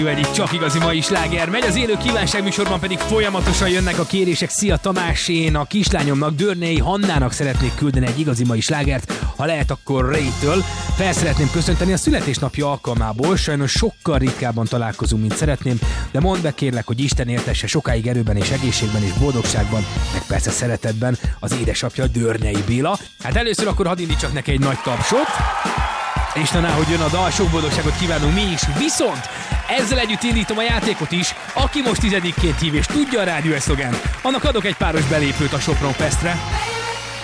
Egyik csak igazi mai sláger megy, az élő kívánság műsorban pedig folyamatosan jönnek a kérések. Szia Tamás, én a kislányomnak, Dörnei Hannának szeretnék küldeni egy igazi mai slágert, ha lehet akkor Ray-től. Fel szeretném köszönteni a születésnapja alkalmából, sajnos sokkal ritkábban találkozunk, mint szeretném, de mondd be kérlek, hogy Isten éltesse sokáig erőben és egészségben és boldogságban, meg persze szeretetben az édesapja Dörnei Béla. Hát először akkor hadd indítsak neki egy nagy tapsot. Isten áll, hogy jön a dal, sok boldogságot kívánunk mi is, viszont ezzel együtt indítom a játékot is, aki most 10-ként hív és tudja a rádió szlogent, annak adok egy páros belépőt a Sopron Festre.